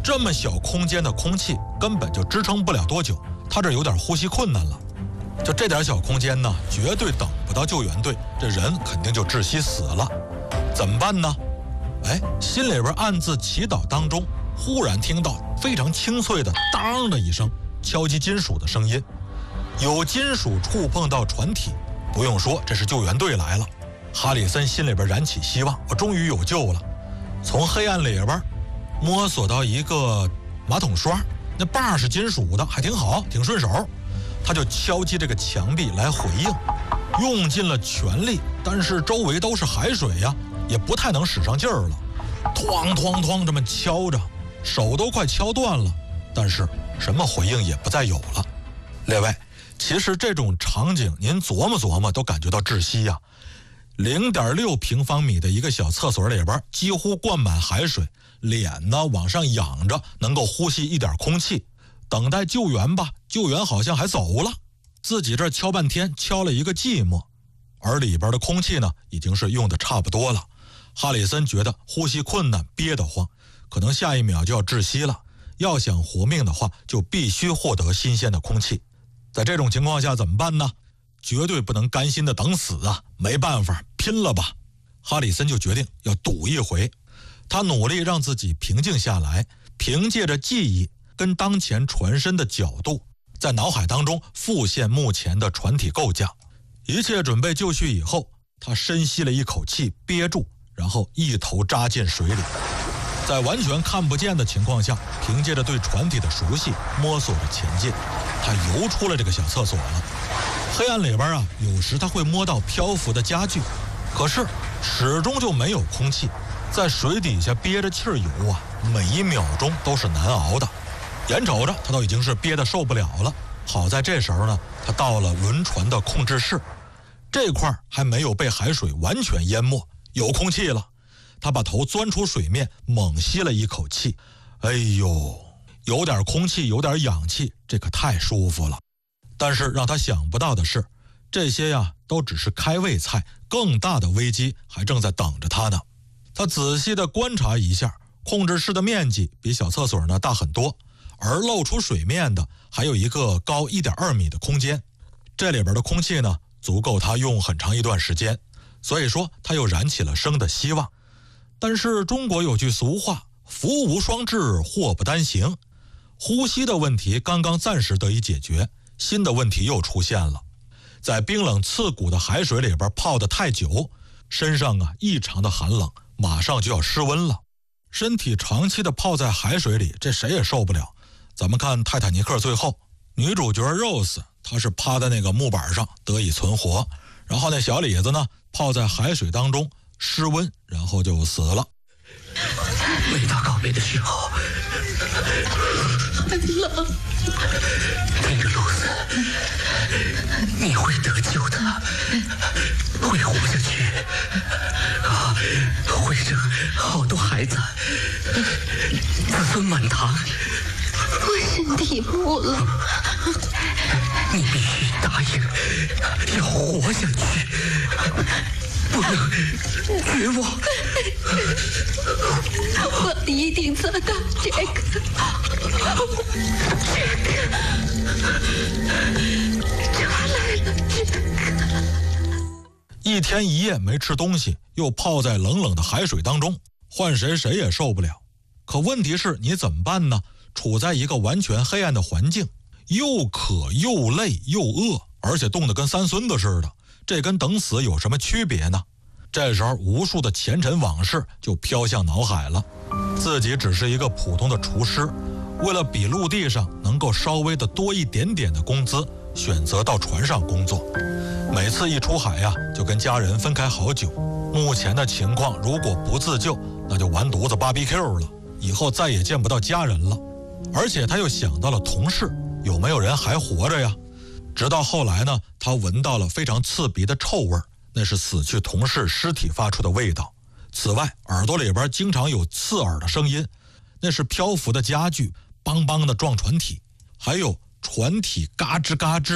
这么小空间的空气根本就支撑不了多久，他这有点呼吸困难了。就这点小空间呢，绝对等不到救援队，这人肯定就窒息死了。怎么办呢？心里边暗自祈祷当中，忽然听到非常清脆的当的一声敲击金属的声音，有金属触碰到船体，不用说，这是救援队来了。哈里森心里边燃起希望，我终于有救了。从黑暗里边摸索到一个马桶刷，那把是金属的，还挺好，挺顺手。他就敲击这个墙壁来回应，用尽了全力，但是周围都是海水呀，也不太能使上劲儿了。哐哐哐这么敲着，手都快敲断了，但是什么回应也不再有了。列位，其实这种场景您琢磨琢磨都感觉到窒息呀。0.6平方米的一个小厕所里边几乎灌满海水，脸呢往上仰着，能够呼吸一点空气，等待救援吧，救援好像还走了，自己这敲半天，敲了一个寂寞，而里边的空气呢已经是用的差不多了。哈里森觉得呼吸困难，憋得慌，可能下一秒就要窒息了，要想活命的话就必须获得新鲜的空气。在这种情况下怎么办呢？绝对不能甘心的等死啊，没办法，拼了吧。哈里森就决定要赌一回，他努力让自己平静下来，凭借着记忆跟当前船身的角度，在脑海当中复现目前的船体构架。一切准备就绪以后，他深吸了一口气，憋住，然后一头扎进水里。在完全看不见的情况下，凭借着对船体的熟悉，摸索着前进。他游出了这个小厕所了。黑暗里边啊，有时他会摸到漂浮的家具，可是始终就没有空气。在水底下憋着气儿游啊，每一秒钟都是难熬的。眼瞅着他都已经是憋得受不了了。好在这时候呢，他到了轮船的控制室，这块还没有被海水完全淹没，有空气了。他把头钻出水面，猛吸了一口气。哎呦，有点空气，有点氧气，这可太舒服了。但是让他想不到的是，这些呀都只是开胃菜，更大的危机还正在等着他呢。他仔细地观察一下，控制室的面积比小厕所呢大很多，而露出水面的还有一个高1.2米的空间。这里边的空气呢足够他用很长一段时间，所以说他又燃起了生的希望。但是中国有句俗话，福无双至，祸不单行。呼吸的问题刚刚暂时得以解决，新的问题又出现了。在冰冷刺骨的海水里边泡得太久，身上啊异常的寒冷，马上就要失温了。身体长期的泡在海水里，这谁也受不了。咱们看泰坦尼克最后，女主角 Rose 她是趴在那个木板上得以存活，然后那小李子呢泡在海水当中失温，然后就死了。 每到告别的时候， 很冷。 听着露丝，你会得救的，会活下去，会生好多孩子，子孙满堂。 我身体不了， 你必须答应，要活下去，不能绝望。 我一定做到这个。抓来了这个。 一天一夜没吃东西，又泡在冷冷的海水当中，换谁也受不了。可问题是你怎么办呢？处在一个完全黑暗的环境，又渴又累又饿，而且冻得跟三孙子似的，这跟等死有什么区别呢？这时候无数的前尘往事就飘向脑海了。自己只是一个普通的厨师，为了比陆地上能够稍微的多一点点的工资，选择到船上工作。每次一出海呀，就跟家人分开好久。目前的情况，如果不自救，那就完犊子 BBQ 了，以后再也见不到家人了。而且他又想到了同事，有没有人还活着呀？直到后来呢，他闻到了非常刺鼻的臭味，那是死去同事尸体发出的味道。此外，耳朵里边经常有刺耳的声音，那是漂浮的家具梆梆的撞船体，还有船体嘎吱嘎吱